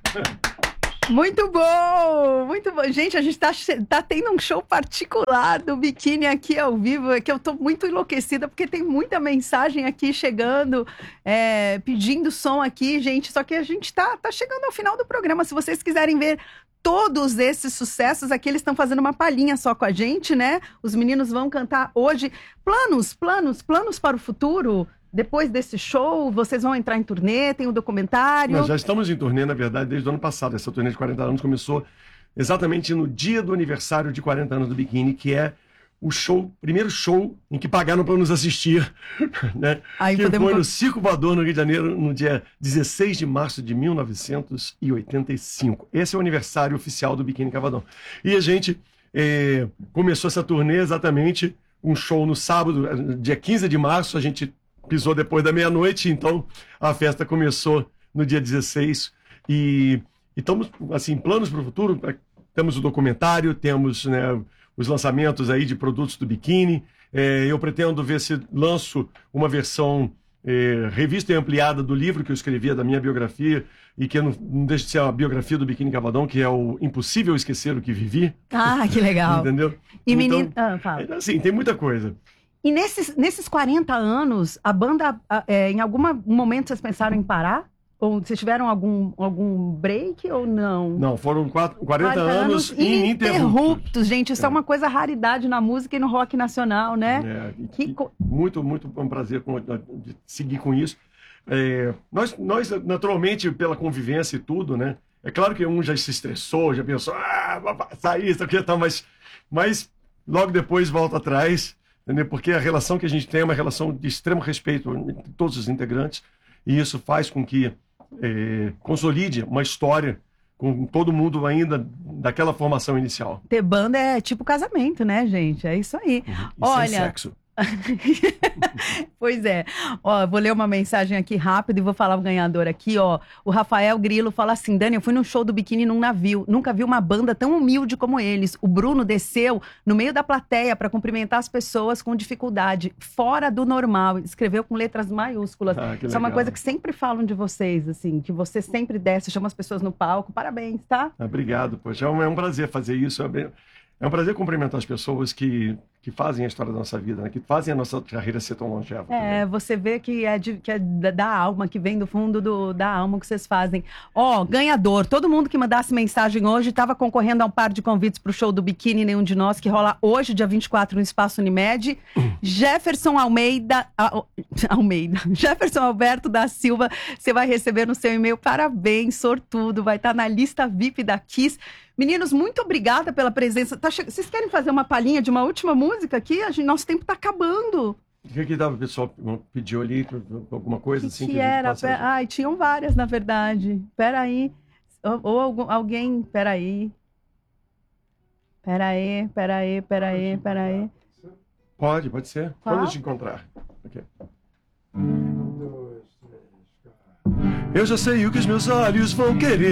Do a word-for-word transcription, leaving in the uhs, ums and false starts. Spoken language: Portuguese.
Muito bom, muito bom. Gente, a gente tá, tá tendo um show particular do Biquíni aqui ao vivo, é que eu tô muito enlouquecida, porque tem muita mensagem aqui chegando, é, pedindo som aqui, gente, só que a gente tá, tá chegando ao final do programa. Se vocês quiserem ver todos esses sucessos aqui, eles estão fazendo uma palhinha só com a gente, né? Os meninos vão cantar hoje. Planos, planos, planos para o futuro? Depois desse show, vocês vão entrar em turnê, tem o documentário... Nós já estamos em turnê, na verdade, desde o ano passado. Essa turnê de quarenta anos começou exatamente no dia do aniversário de quarenta anos do Biquíni, que é o show, primeiro show em que pagaram para nos assistir, né? Aí que podemos... foi no Circo Voador, no Rio de Janeiro, no dia dezesseis de março de mil novecentos e oitenta e cinco. Esse é o aniversário oficial do Biquíni Cavadão. E a gente eh, começou essa turnê exatamente, um show no sábado, dia quinze de março, a gente pisou depois da meia-noite, então a festa começou no dia dezesseis. E estamos, assim, planos para o futuro. Temos o documentário, temos, né, os lançamentos aí de produtos do Biquíni. É, eu pretendo ver se lanço uma versão é, revista e ampliada do livro que eu escrevia, da minha biografia, e que não, não deixa de ser a biografia do Biquíni Cavadão, que é o Impossível Esquecer o que Vivi. Ah, que legal. Entendeu? E então, menino... Ah, fala. É, assim, tem muita coisa. E nesses, nesses quarenta anos, a banda, é, em algum momento vocês pensaram em parar? Ou vocês tiveram algum, algum break ou não? Não, foram quatro, quarenta, quarenta anos ininterruptos. ininterruptos. Gente, isso é. é uma coisa raridade na música e no rock nacional, né? É, que... Muito, muito um prazer de seguir com isso. É, nós, nós, naturalmente, pela convivência e tudo, né? É claro que um já se estressou, já pensou, ah, vai sair, isso aqui, tá, mas, mas logo depois volta atrás. Entendeu? Porque a relação que a gente tem é uma relação de extremo respeito entre todos os integrantes, e isso faz com que é, consolide uma história com todo mundo ainda daquela formação inicial. Ter banda é tipo casamento, né, gente? É isso aí. Uhum. E Olha... sem sexo. Pois é, ó, vou ler uma mensagem aqui rápido e vou falar o ganhador aqui, ó. O Rafael Grilo fala assim: Dani, eu fui num show do Biquíni num navio, nunca vi uma banda tão humilde como eles. O Bruno desceu no meio da plateia para cumprimentar as pessoas com dificuldade, fora do normal, escreveu com letras maiúsculas. Ah, isso é uma coisa que sempre falam de vocês, assim, que você sempre desce, chama as pessoas no palco, parabéns, tá? Ah, obrigado, poxa, é um, é um prazer fazer isso, é bem... É um prazer cumprimentar as pessoas que, que fazem a história da nossa vida, né? Que fazem a nossa carreira ser tão longeva. É, também. Você vê que é, de, que é da, da alma, que vem do fundo do, da alma que vocês fazem. Ó, oh, ganhador, todo mundo que mandasse mensagem hoje estava concorrendo a um par de convites para o show do Biquíni Nenhum de Nós, que rola hoje, dia vinte e quatro, no Espaço Unimed. Uhum. Jefferson Almeida, Al, Almeida, Jefferson Alberto da Silva, você vai receber no seu e-mail, parabéns, sortudo, vai estar na lista V I P da Kiss. Meninos, muito obrigada pela presença. Tá che... Vocês querem fazer uma palhinha de uma última música aqui? A gente... Nosso tempo está acabando. O que que dava? O pessoal pediu ali alguma coisa que assim? Que, que era? Pe... Ai, tinham várias, na verdade. Peraí. Ou, ou algum... alguém... Peraí. Peraí, peraí, peraí, peraí. Pode, pode ser. Qual? Quando te encontrar. Okay. Um, dois, três, quatro. Eu já sei o que os meus olhos vão querer.